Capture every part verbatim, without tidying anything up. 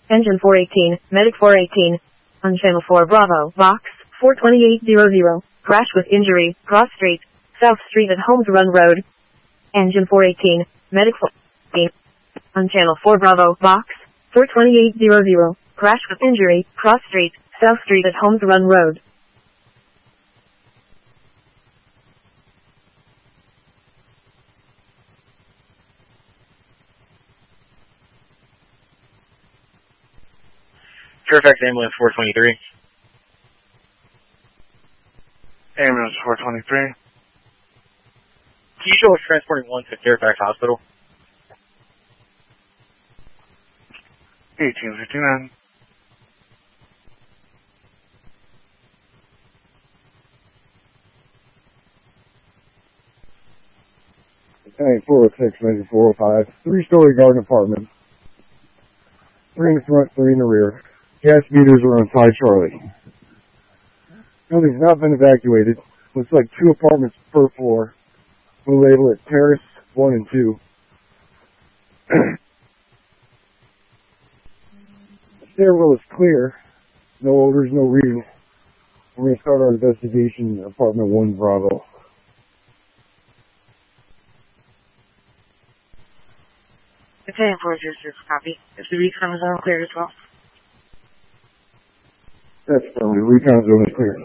Engine four eighteen, Medic four eighteen. On Channel four Bravo, Box four twenty-eight hundred. Crash with injury, Cross Street, South Street at Holmes Run Road. Engine four eighteen, Medic four eighteen. On Channel four Bravo, Box four twenty-eight hundred. Crash with injury, Cross Street, South Street at Holmes Run Road. Fairfax Ambulance four twenty-three. Ambulance four twenty-three. Can you show us transporting one to Fairfax Hospital? eighteen fifty-nine. Hey, four oh six, maybe four oh five. Three-story garden apartment. Three in the front, three in the rear. Gas meters are on five Charlie. Building's not been evacuated. Looks like two apartments per floor. We'll label it Terrace one and two. The stairwell is clear. No odors, no reading. We're going to start our investigation in apartment one Bravo. Battalion four zero six, copy. If the recon is on, clear as well. That's affirmative. Recon zone is clear.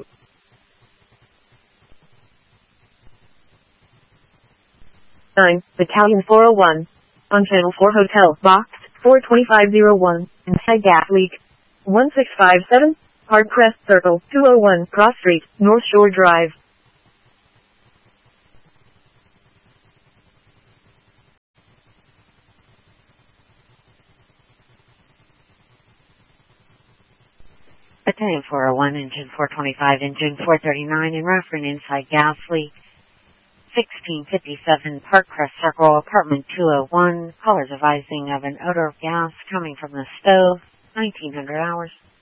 nine, Battalion four oh one. On Channel four Hotel, Box four twenty-five oh one. Inside gas leak. one six five seven, Hard Crest Circle, two oh one Cross Street, North Shore Drive. Battalion four oh one, engine four twenty-five, engine four thirty-nine, in reference inside gas leak. sixteen fifty-seven Park Crest Circle, apartment two oh one. Callers advising of an odor of gas coming from the stove. nineteen hundred hours.